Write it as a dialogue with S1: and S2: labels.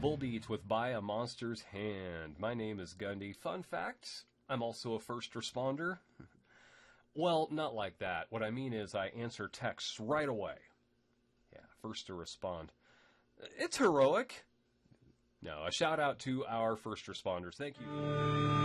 S1: Bullbeat with By a Monster's Hand. My name is Gundy. Fun fact, I'm also a first responder. Well, not like that. What I mean is I answer texts right away. Yeah, first to respond. It's heroic. No, a shout out to our first responders. Thank you.